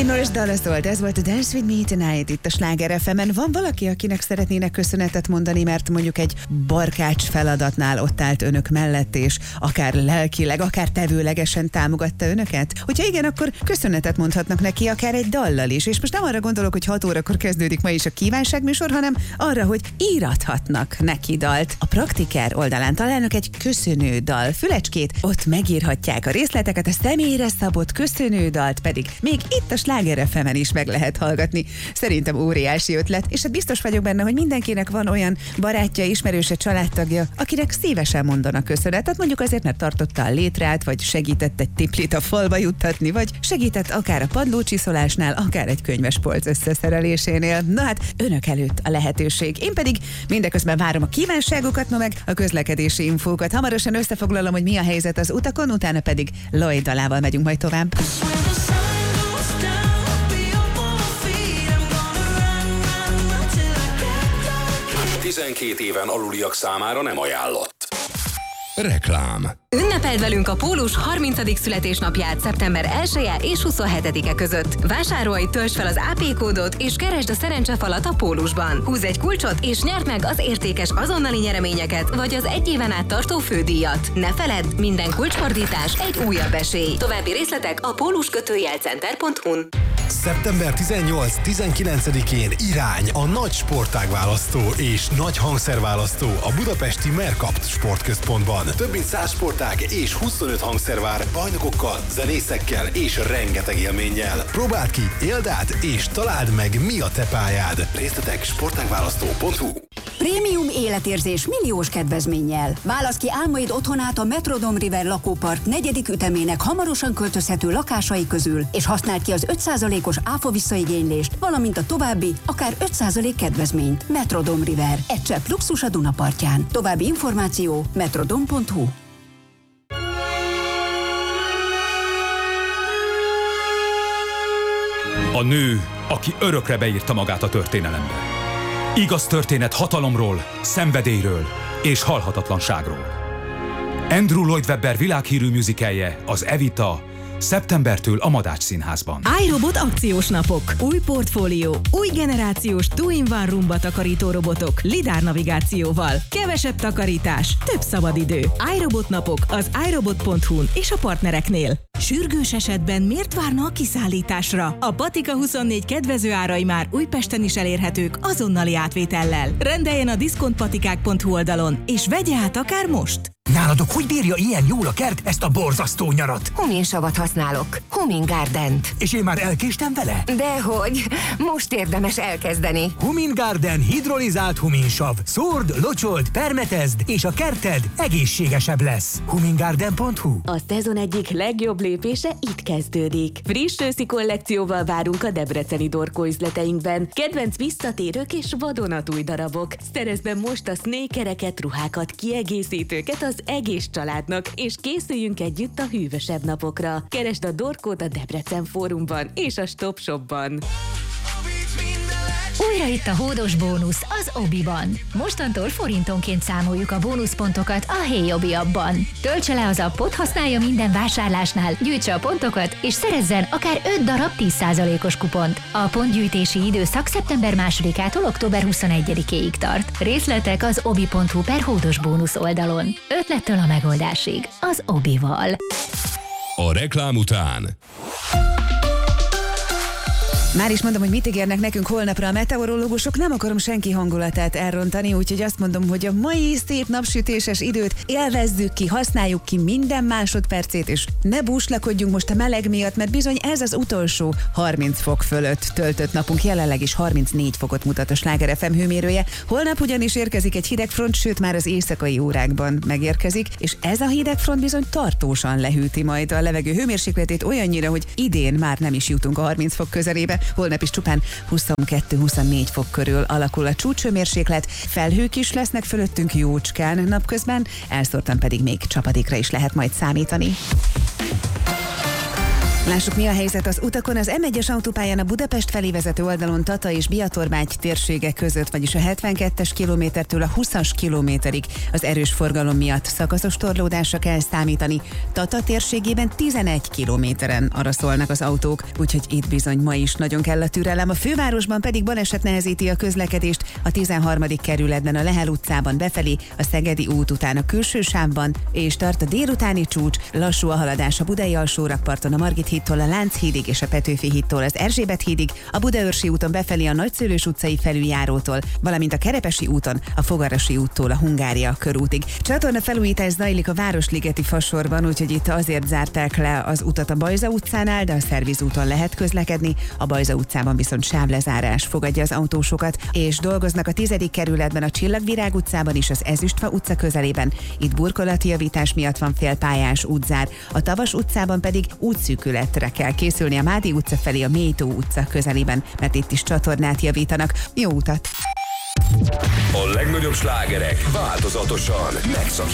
Eleanor és Dallas Dolt, ez volt a Dance With Me Tonight itt a Sláger FM-en. Van valaki, akinek szeretnének köszönetet mondani, mert mondjuk egy barkács feladatnál ott állt önök mellett, és akár lelkileg, akár tevőlegesen támogatta önöket? Hogyha igen, akkor köszönetet mondhatnak neki akár egy dallal is. És most nem arra gondolok, hogy 6 órakor kezdődik ma is a kívánságműsor, hanem arra, hogy írathatnak neki dalt. A Praktiker oldalán találnak egy köszönő dal fülecskét, ott megírhatják a részleteket, a személyre szabott köszönő dalt pedig még itt a Sláger FM-en is meg lehet hallgatni. Szerintem óriási ötlet, és hát biztos vagyok benne, hogy mindenkinek van olyan barátja, ismerőse, családtagja, akinek szívesen mondanak köszönetet, mondjuk azért, mert tartotta a létrát, vagy segített egy tiplit a falba juttatni, vagy segített akár a padlócsiszolásnál, akár egy könyvespolc összeszerelésénél. Na hát, önök előtt a lehetőség. Én pedig mindeközben várom a kívánságokat, ma meg a közlekedési infókat. Hamarosan összefoglalom, hogy mi a helyzet az utakon, utána pedig Lloyd dalával megyünk majd tovább. 12 éven aluliak számára nem ajánlott. Reklám. Ünnepeld velünk a Pólus 30. születésnapját szeptember 1-e és 27-e között. Vásárolj, töltsd fel az AP kódot és keresd a szerencsefalat a Pólusban. Húzz egy kulcsot és nyerd meg az értékes azonnali nyereményeket vagy az 1 éven át tartó fődíjat. Ne feledd, minden kulcsfordítás egy újabb esély. További részletek a pólus-center.hu-n. Szeptember 18-19-én irány a nagy sportágválasztó és nagy hangszerválasztó a budapesti Mercapt sportközpontban. Több mint 100 sportág és 25 hangszер vár bajnokokkal, zenészekkel és rengeteg élménnyel. Próbáld ki, éld át és találd meg, mi a te pályád. Részletek sportágválasztó.hu. Prémium életérzés milliós kedvezménnyel. Válasz ki álmaid otthonát a Metrodome River lakópark 4. ütemének hamarosan költözhető lakásai közül, és használd ki az 5%-os áfa visszaigénylést, valamint a további, akár 5% kedvezményt. Metrodome River. Egy csepp luxus a Dunapartján. További információ metrodome.hu. A nő, aki örökre beírta magát a történelembe. Igaz történet hatalomról, szenvedélyről és halhatatlanságról. Andrew Lloyd Webber világhírű musicalje, az Evita, szeptembertől a Madács Színházban. iRobot akciós napok. Új portfólió, új generációs two-in-one rumba takarító robotok, lidár navigációval. Kevesebb takarítás, több szabadidő. iRobot napok az iRobot.hu-n és a partnereknél. Sürgős esetben miért várna a kiszállításra? A Patika 24 kedvező árai már Újpesten is elérhetők azonnali átvétellel. Rendeljen a diszkontpatikák.hu oldalon, és vegye át akár most! Náladok hogy bírja ilyen jól a kert ezt a borzasztó nyarat? Huminsavat használok. Humin Gardent. És én már elkéstem vele? Dehogy, most érdemes elkezdeni. Humin Garden hidrolizált huminsav. Szórd, locsold, permetezd, és a kerted egészségesebb lesz. humingarden.hu. A szezon egyik legjobb lépése itt kezdődik. Friss őszi kollekcióval várunk a debreceni dorkóüzleteinkben. Kedvenc visszatérők és vadonatúj darabok. Szerezd be most a snékereket, ruhákat, kiegészítőket az egész családnak, és készüljünk együtt a hűvösebb napokra. Keresd a Dorkót a Debrecen Fórumban és a Stop Shopban. Újra itt a hódos bónusz az Obiban. Mostantól forintonként számoljuk a bónuszpontokat a Hey Obi appban. Töltse le az appot, használja minden vásárlásnál, gyűjtse a pontokat, és szerezzen akár 5 darab 10%-os kupont. A pontgyűjtési időszak szeptember 2-ától október 21-ig tart. Részletek az obi.hu/hódos bónusz oldalon. Ötlettől a megoldásig. Az Obival. A reklám után Már is mondom, hogy mit ígérnek nekünk holnapra a meteorológusok, nem akarom senki hangulatát elrontani, úgyhogy azt mondom, hogy a mai szép napsütéses időt élvezzük ki, használjuk ki minden másodpercét, és ne búslakodjunk most a meleg miatt, mert bizony ez az utolsó 30 fok fölött töltött napunk, jelenleg is 34 fokot mutat a Sláger FM hőmérője. Holnap ugyanis érkezik egy hidegfront, sőt már az éjszakai órákban megérkezik, és ez a hidegfront bizony tartósan lehűti majd a levegő hőmérsékletét olyannyira, hogy idén már nem is jutunk a 30 fok közelébe. Holnap is csupán 22-24 fok körül alakul a csúcshőmérséklet, felhők is lesznek fölöttünk jócskán napközben, elszórtan pedig még csapadékra is lehet majd számítani. Lássuk, mi a helyzet az utakon. Az M1-es autópályán a Budapest felé vezető oldalon Tata és Biatorbágy térsége között, vagyis a 72-es kilométertől a 20-as kilométerig az erős forgalom miatt szakaszos torlódásra kell számítani. Tata térségében 11 kilométeren araszolnak az autók, úgyhogy itt bizony ma is nagyon kell a türelem. A fővárosban pedig baleset nehezíti a közlekedést a 13. kerületben a Lehel utcában befelé, a Szegedi út után a külső sávban, és tart a délutáni csúcs, lassú a haladás a Budai alsórakparton a Margit hídtól a Lánchídig és a Petőfi hídtól az Erzsébet hídig, a Budaörsi úton befelé a Nagyszőlős utcai felüljárótól, valamint a Kerepesi úton a Fogarasi úttól a Hungária körútig. Csatorna felújítás zajlik a Városligeti fasorban, úgyhogy itt azért zárták le az utat a Bajza utcánál, de a Szerviz úton lehet közlekedni, a Bajza utcában viszont sávlezárás fogadja az autósokat, és dolgoznak a 10. kerületben a Csillagvirág utcában is az Ezüstfa utca közelében. Itt burkolatjavítás miatt van félpályás útzár, a Tavas utcában pedig útszűkületre kell készülni a Mádi utca felé a Mélytó utca közelében, mert itt is csatornát javítanak. Jó utat! A legnagyobb slágerek változatosan megszakítják